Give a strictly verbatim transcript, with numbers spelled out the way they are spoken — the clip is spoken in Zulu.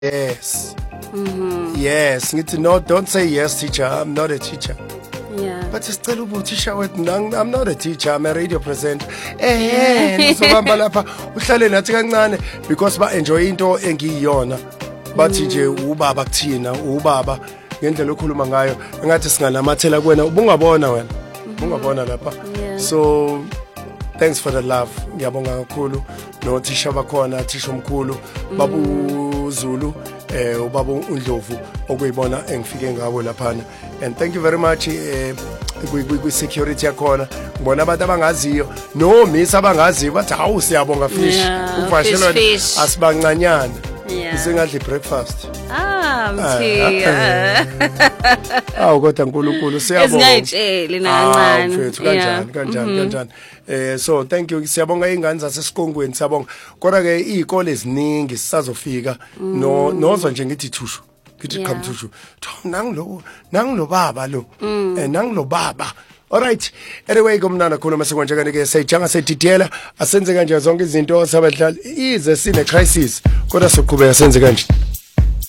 yes. Mm-hmm. Yes, ngithi no, don't say yes teacher, I'm not a teacher. Yeah. But sicela ubuthisha wethu, I'm not a teacher, I'm a radio presenter. Eh, ngizohamba lapha uhlale nathi kancane because ba enjoy into engiyiyona. Bathi nje ubaba kuthina, ubaba ngendlela okhuluma ngayo, engathi singanamathela kuwena, ubungabona wena. Ubungabona lapha. So thanks for the love. Ngiyabonga kakhulu nothisha bakhona, thisha omkhulu, babu Zulu, eh ubaba uNdlovu okuyibona engifike ngabo laphana. And thank you very much eh kwi security yakhona. Ngibona abantu abangaziyo, no miss abangaziyo bathi hawu siyabonga fish. Uvashelwa asibancanyana. Singadli breakfast. Ah, mthiya. Awu kodwa uNkulunkulu siyabonga. Ezingayitsheli nakancane. Mfethu kanjani kanjani kanjani. Eh so thank you, siyabonga ingane zaseSikongweni, siyabonga. Kodwa ke izikole eziningi sisazofika no nozwa nje ngithi thushu. Ngithi come thushu. Tom nangilo nangilo baba lo. Eh nangilo baba. Alright. Anyway, kumnana khona mase konje kanti ke sayijanga sedidiyela asenze kanje zonke izinto sabadlali ize sine crisis kodwa soqhubeka senze kanje.